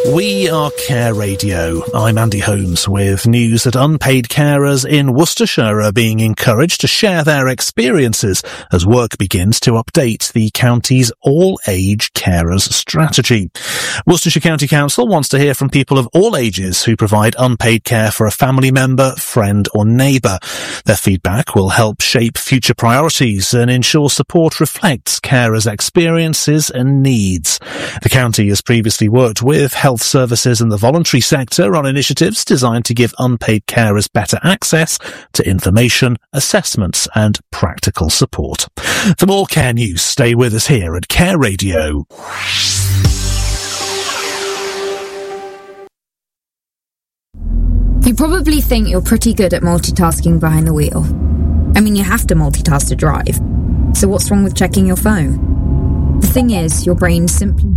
We are Care Radio. I'm Andy Holmes with news that unpaid carers in Worcestershire are being encouraged to share their experiences as work begins to update the county's all-age carers strategy. Worcestershire County Council wants to hear from people of all ages who provide unpaid care for a family member, friend or neighbour. Their feedback will help shape future priorities and ensure support reflects carers' experiences and needs. The county has previously worked with health services and the voluntary sector on initiatives designed to give unpaid carers better access to information, assessments and practical support. For more Care News, stay with us here at Care Radio. You probably think you're pretty good at multitasking behind the wheel. I mean, you have to multitask to drive. So what's wrong with checking your phone? The thing is, your brain simply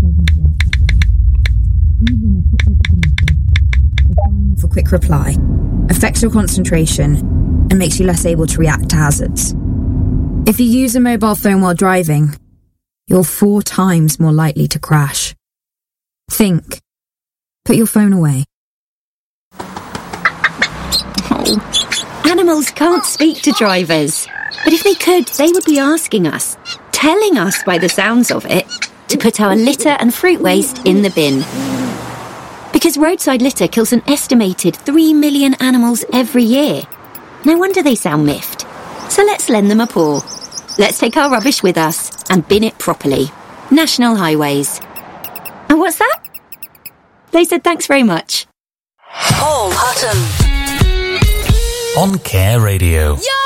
for quick reply, affects your concentration, and makes you less able to react to hazards. If you use a mobile phone while driving, you're 4 times more likely to crash. Think. Put your phone away. Oh. Animals can't speak to drivers. But if they could, they would be asking us, telling us by the sounds of it, to put our litter and fruit waste in the bin. Because roadside litter kills an estimated 3 million animals every year. No wonder they sound miffed. So let's lend them a paw. Let's take our rubbish with us and bin it properly. National Highways. And what's that? They said thanks very much. Paul Hutton. On Care Radio. Yo!